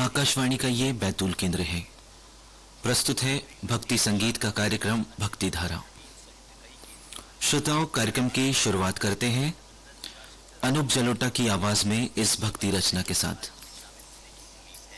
आकाशवाणी का ये बैतूल केंद्र है। प्रस्तुत है भक्ति संगीत का कार्यक्रम भक्ति धारा। श्रोताओं, कार्यक्रम की शुरुआत करते हैं अनूप जलोटा की आवाज में इस भक्ति रचना के साथ।